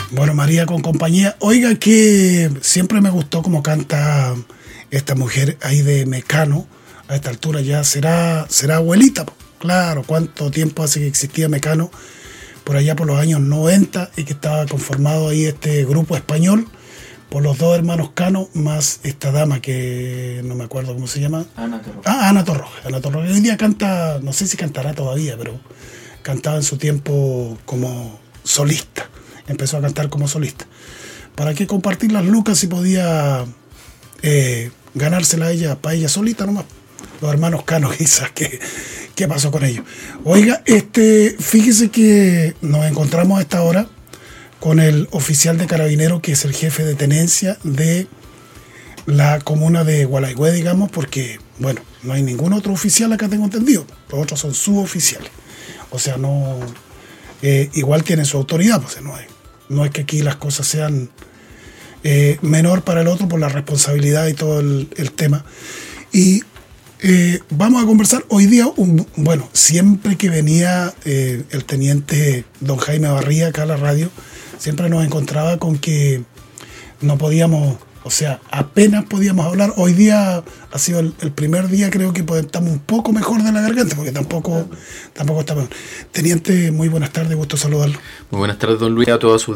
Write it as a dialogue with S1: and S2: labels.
S1: Bueno, María con compañía. Oiga, que siempre me gustó cómo canta esta mujer ahí de Mecano. A esta altura ya será abuelita. Claro, cuánto tiempo hace que existía Mecano, por allá por los años 90, y que estaba conformado ahí este grupo español por los dos hermanos Cano, más esta dama que no me acuerdo cómo se llama.
S2: Ana Torroja.
S1: Ana Torroja. Ana Torroja. Hoy día canta, no sé si cantará todavía, pero cantaba en su tiempo como solista. Empezó a cantar como solista. ¿Para qué compartir las lucas si podía ganársela ella para ella solita nomás? Los hermanos Cano, quizás, ¿qué pasó con ellos? Oiga, fíjese que nos encontramos a esta hora con el oficial de Carabineros, que es el jefe de tenencia de la comuna de Gualaigüe, digamos, porque, bueno, no hay ningún otro oficial acá, tengo entendido. Los otros son suboficiales. O sea, no... igual tienen su autoridad, pues no es que aquí las cosas sean menor para el otro por la responsabilidad y todo el tema. Y vamos a conversar hoy día, bueno, siempre que venía el teniente don Jaime Barría acá a la radio, siempre nos encontraba con que no podíamos, o sea, apenas podíamos hablar. Hoy día ha sido el primer día, creo que estamos un poco mejor de la garganta, porque tampoco estamos. Teniente, muy buenas tardes, gusto saludarlo.
S2: Muy buenas tardes, don Luis, a todas sus